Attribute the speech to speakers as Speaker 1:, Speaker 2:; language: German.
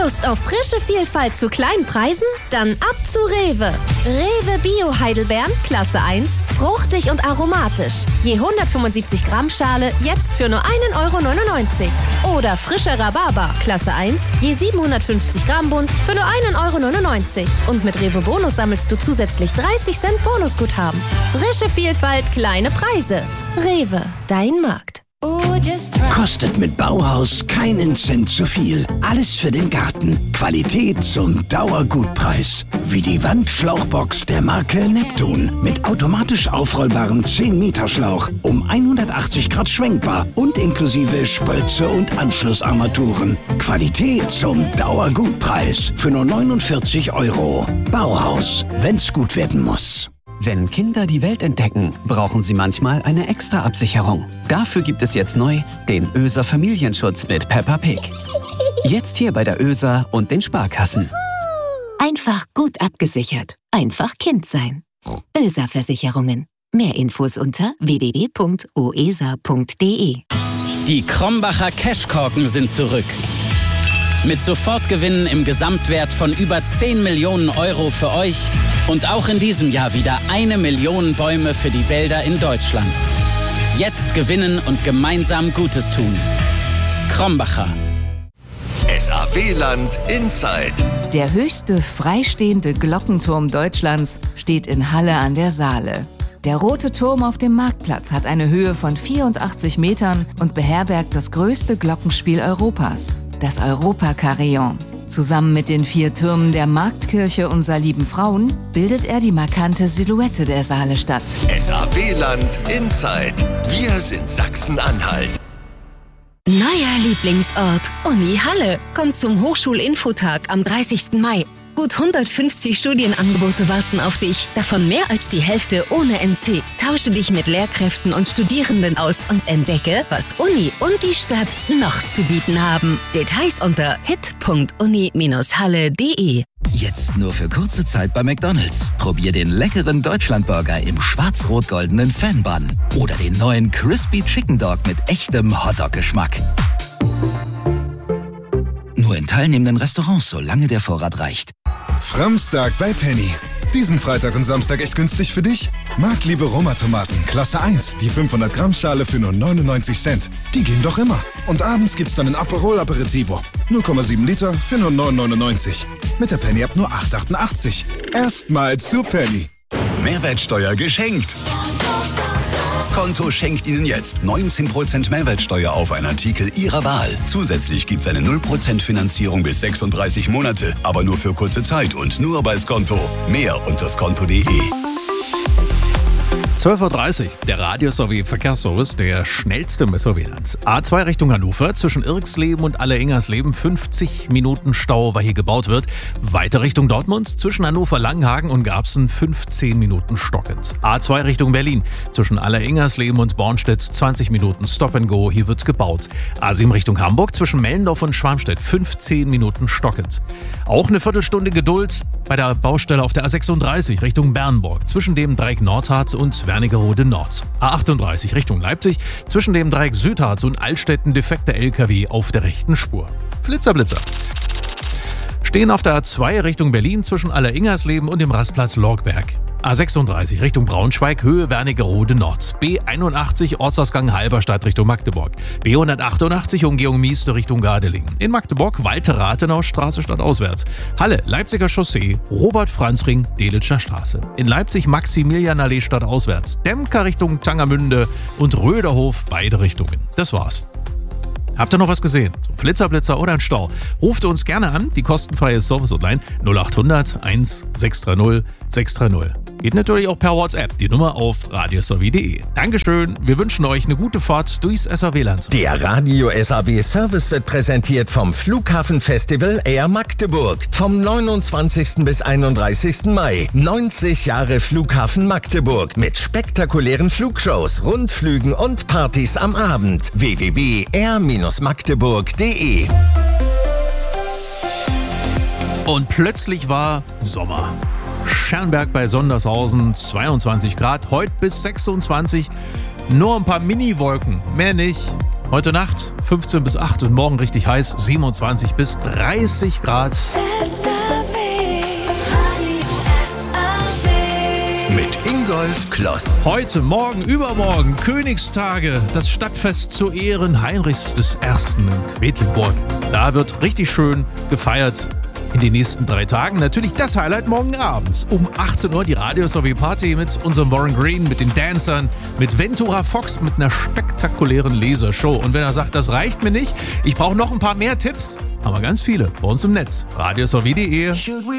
Speaker 1: Lust auf frische Vielfalt zu kleinen Preisen? Dann ab zu Rewe. Rewe Bio Heidelbeeren, Klasse 1, fruchtig und aromatisch. Je 175 Gramm Schale jetzt für nur 1,99 €. Oder frischer Rhabarber, Klasse 1, je 750 Gramm Bund für nur 1,99 €. Und mit Rewe Bonus sammelst du zusätzlich 30 Cent Bonusguthaben. Frische Vielfalt, kleine Preise. Rewe, dein Markt.
Speaker 2: Kostet mit Bauhaus keinen Cent zu viel. Alles für den Garten. Qualität zum Dauergutpreis. Wie die Wandschlauchbox der Marke Neptun. Mit automatisch aufrollbarem 10-Meter-Schlauch. Um 180 Grad schwenkbar. Und inklusive Spritze und Anschlussarmaturen. Qualität zum Dauergutpreis. Für nur 49 €. Bauhaus. Wenn's gut werden muss.
Speaker 3: Wenn Kinder die Welt entdecken, brauchen sie manchmal eine extra Absicherung. Dafür gibt es jetzt neu den ÖSA Familienschutz mit Peppa Pig. Jetzt hier bei der ÖSA und den Sparkassen.
Speaker 4: Einfach gut abgesichert. Einfach Kind sein. ÖSA Versicherungen. Mehr Infos unter www.oesa.de.
Speaker 5: Die Krombacher Cashkorken sind zurück. Mit Sofortgewinnen im Gesamtwert von über 10 Millionen € für euch und auch in diesem Jahr wieder 1 Million Bäume für die Wälder in Deutschland. Jetzt gewinnen und gemeinsam Gutes tun. Krombacher.
Speaker 6: SAW-Land Inside.
Speaker 7: Der höchste freistehende Glockenturm Deutschlands steht in Halle an der Saale. Der Rote Turm auf dem Marktplatz hat eine Höhe von 84 Metern und beherbergt das größte Glockenspiel Europas, das Europa-Carillon. Zusammen mit den 4 Türmen der Marktkirche Unser Lieben Frauen bildet er die markante Silhouette der Saalestadt.
Speaker 6: SAW-Land Inside. Wir sind Sachsen-Anhalt.
Speaker 1: Neuer Lieblingsort, Uni Halle. Kommt zum Hochschulinfotag am 30. Mai. Gut 150 Studienangebote warten auf dich, davon mehr als die Hälfte ohne NC. Tausche dich mit Lehrkräften und Studierenden aus und entdecke, was Uni und die Stadt noch zu bieten haben. Details unter hit.uni-halle.de.
Speaker 8: Jetzt nur für kurze Zeit bei McDonald's. Probier den leckeren Deutschlandburger im schwarz-rot-goldenen Fan-Bun. Oder den neuen Crispy Chicken Dog mit echtem Hotdog-Geschmack. Nur in teilnehmenden Restaurants, solange der Vorrat reicht.
Speaker 9: Framstag bei Penny. Diesen Freitag und Samstag echt günstig für dich? Marktliebe Roma-Tomaten, Klasse 1, die 500 Gramm Schale für nur 99 Cent. Die gehen doch immer. Und abends gibt's dann ein Aperol Aperitivo. 0,7 Liter für nur 9,99. Mit der Penny-App nur 8,88. Erstmal zu Penny.
Speaker 6: Mehrwertsteuer geschenkt. Skonto schenkt Ihnen jetzt 19% Mehrwertsteuer auf einen Artikel Ihrer Wahl. Zusätzlich gibt's eine 0% Finanzierung bis 36 Monate, aber nur für kurze Zeit und nur bei Skonto. Mehr unter skonto.de.
Speaker 10: 12:30 Uhr, der Radio-SOW-Verkehrsservice, der schnellste im SOW-Land. A2 Richtung Hannover, zwischen Irksleben und Alleingersleben, 50 Minuten Stau, weil hier gebaut wird. Weiter Richtung Dortmund, zwischen Hannover-Langenhagen und Garbsen, 15 Minuten stockend. A2 Richtung Berlin, zwischen Alleingersleben und Bornstedt, 20 Minuten Stop and Go, hier wird gebaut. A7 Richtung Hamburg, zwischen Mellendorf und Schwarmstedt, 15 Minuten stockend. Auch eine Viertelstunde Geduld bei der Baustelle auf der A36 Richtung Bernburg, zwischen dem Dreieck Nordharz und Wernigerode Nord. A38 Richtung Leipzig, zwischen dem Dreieck Südharz und Altstetten defekter LKW auf der rechten Spur. Flitzer. Stehen auf der A2 Richtung Berlin zwischen Alleingersleben und dem Rastplatz Lorgberg. A36 Richtung Braunschweig, Höhe Wernigerode Nord. B81 Ortsausgang Halberstadt Richtung Magdeburg. B188 Umgehung Mieste Richtung Gardelingen. In Magdeburg Walter-Rathenau-Straße stadtauswärts. Halle Leipziger Chaussee, Robert-Franz-Ring, Delitscher Straße. In Leipzig Maximilianallee stadtauswärts. Demker Richtung Tangermünde und Röderhof beide Richtungen. Das war's. Habt ihr noch was gesehen? Zum Flitzer oder ein Stau? Ruft uns gerne an, die kostenfreie Service-Hotline 0800 1 630 630. Geht natürlich auch per WhatsApp, die Nummer auf radiosaw.de. Dankeschön, wir wünschen euch eine gute Fahrt durchs SAW-Land.
Speaker 6: Der Radio SAW Service wird präsentiert vom Flughafenfestival Air Magdeburg. Vom 29. bis 31. Mai. 90 Jahre Flughafen Magdeburg mit spektakulären Flugshows, Rundflügen und Partys am Abend. www.air-magdeburg.de.
Speaker 10: Und plötzlich war Sommer. Schernberg bei Sondershausen, 22 Grad, heute bis 26. Nur ein paar Mini-Wolken, mehr nicht. Heute Nacht 15 bis 8 und morgen richtig heiß, 27 bis 30 Grad.
Speaker 6: Mit Ingolf Kloss.
Speaker 10: Heute, morgen, übermorgen, Königstage, das Stadtfest zu Ehren Heinrichs I. in Quedlinburg. Da wird richtig schön gefeiert in den nächsten 3 Tagen. Natürlich das Highlight morgen abends. Um 18 Uhr die Radio-Sowie-Party mit unserem Warren Green, mit den Dancern, mit Ventura Fox, mit einer spektakulären Lasershow. Und wenn er sagt, das reicht mir nicht, ich brauche noch ein paar mehr Tipps, haben wir ganz viele bei uns im Netz. radiosowie.de.